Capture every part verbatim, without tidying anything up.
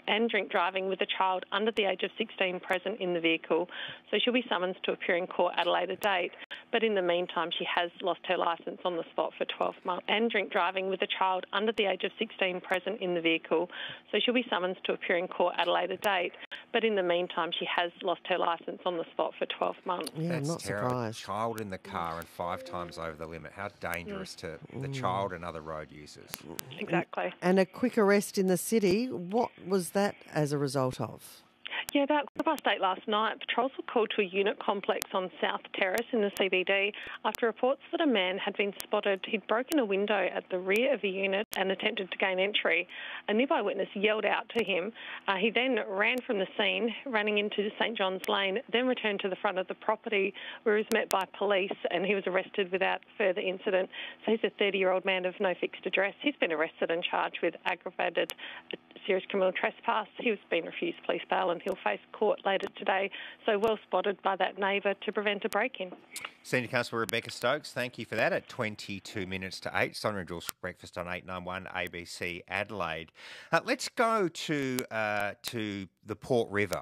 and drink driving with a child under the age of sixteen present in the vehicle. So she'll be summoned to appear in court at a later date. But in the meantime, she has lost her licence on the spot for twelve months. And drink driving with a child under the age of sixteen present in the vehicle. So she'll be summoned to appear in court at a later date. But in the meantime, she has lost her licence on the spot for twelve months. Yeah, That's I'm not terrible. surprised. Child in the car and five times over the limit. How dangerous Mm. to the child and other road users. Exactly. And a quick arrest in the city. What was that as a result of? Yeah, about quarter past eight last night, patrols were called to a unit complex on South Terrace in the C B D after reports that a man had been spotted. He'd broken a window at the rear of the unit and attempted to gain entry. A nearby witness yelled out to him. Uh, he then ran from the scene, running into St John's Lane, then returned to the front of the property where he was met by police and he was arrested without further incident. So he's a thirty-year-old man of no fixed address. He's been arrested and charged with aggravated serious criminal trespass. He was being refused police bail and he'll face court later today, so well spotted by that neighbour to prevent a break-in. Senior Constable Rebecca Stokes, thank you for that at twenty-two minutes to eight. Sonia and Jules Breakfast on eight ninety-one A B C Adelaide. Uh, let's go to uh, to the Port River,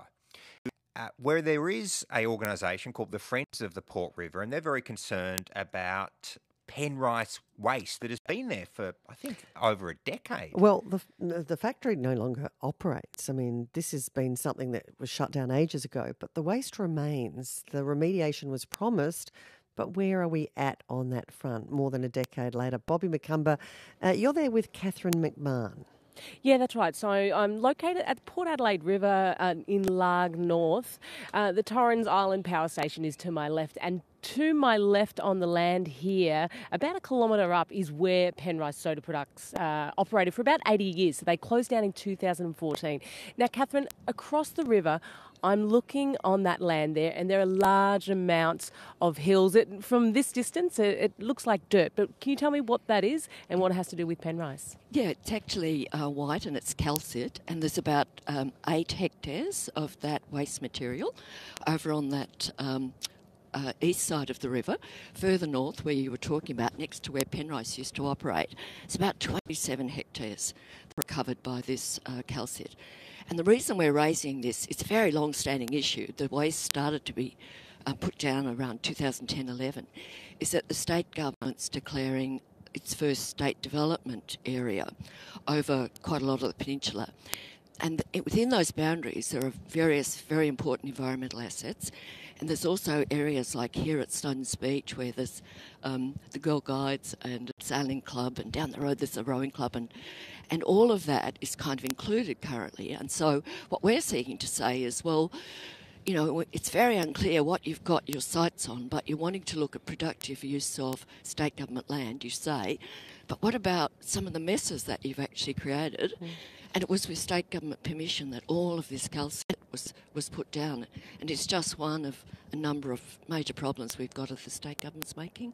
uh, where there is a organisation called the Friends of the Port River, and they're very concerned about Penrice waste that has been there for, I think, over a decade. Well, the the factory no longer operates. I mean, this has been something that was shut down ages ago, but the waste remains. The remediation was promised, but where are we at on that front more than a decade later? Bobby McCumber, uh, you're there with Catherine McMahon. Yeah, that's right. So I'm located at Port Adelaide River uh, in Larg North. Uh, the Torrens Island Power Station is to my left, and to my left on the land here, about a kilometre up, is where Penrice Soda Products uh, operated for about eighty years. So they closed down in two thousand fourteen. Now, Catherine, across the river, I'm looking on that land there, and there are large amounts of hills. It, from this distance, it, it looks like dirt. But can you tell me what that is and what it has to do with Penrice? Yeah, it's actually uh, white and it's calcite, and there's about um, eight hectares of that waste material over on that um, uh, east side of the river. Further north, where you were talking about, next to where Penrice used to operate, it's about twenty-seven hectares that were covered by this uh, calcite. And the reason we're raising this, it's a very long-standing issue. The waste started to be uh, put down around two thousand ten eleven, is that the state government's declaring its first state development area over quite a lot of the peninsula. And within those boundaries, there are various very important environmental assets. And there's also areas like here at Snowdons Beach where there's um, the Girl Guides and a sailing club, and down the road there's a rowing club, and and all of that is kind of included currently. And so what we're seeking to say is, well, you know, it's very unclear what you've got your sights on, but you're wanting to look at productive use of state government land, you say. But what about some of the messes that you've actually created? Mm. And it was with state government permission that all of this calcite was, was put down. And it's just one of a number of major problems we've got of the state government's making.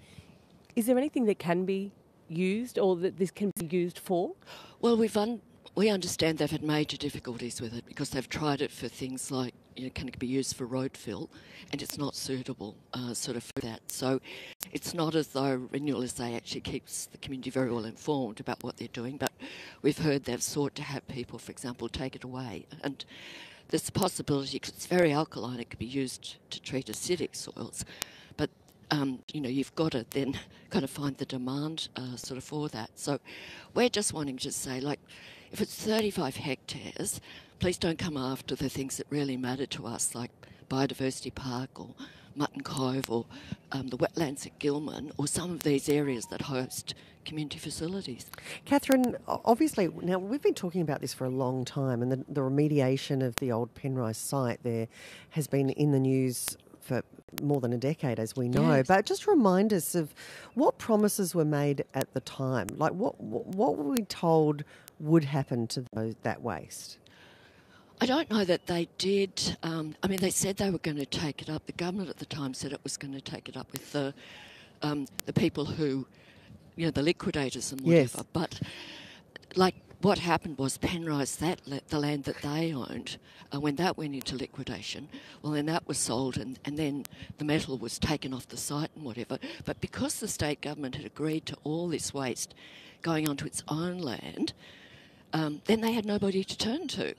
Is there anything that can be used or that this can be used for? Well, we've un- we understand they've had major difficulties with it because they've tried it for things like, you know, can it be used for road fill, and it's not suitable uh, sort of for that. So it's not as though Renewal S A actually keeps the community very well informed about what they're doing, but we've heard they've sought to have people, for example, take it away. And there's a possibility, because it's very alkaline, it could be used to treat acidic soils. But Um, you know, you've got to then kind of find the demand uh, sort of for that. So we're just wanting to say, like, if it's thirty-five hectares, please don't come after the things that really matter to us, like Biodiversity Park or Mutton Cove or um, the wetlands at Gilman, or some of these areas that host community facilities. Catherine, obviously, now we've been talking about this for a long time, and the, the remediation of the old Penrice site there has been in the news for more than a decade, as we know. Yes. But just remind us of what promises were made at the time. Like, what what were we told would happen to those, that waste? I don't know that they did. Um, I mean, they said they were going to take it up. The government at the time said it was going to take it up with the um, the people who, you know, the liquidators and whatever. Yes. But, like, what happened was Penrice, that the land that they owned, uh, when that went into liquidation, well, then that was sold, and, and then the metal was taken off the site and whatever. But because the state government had agreed to all this waste going onto its own land, um, then they had nobody to turn to.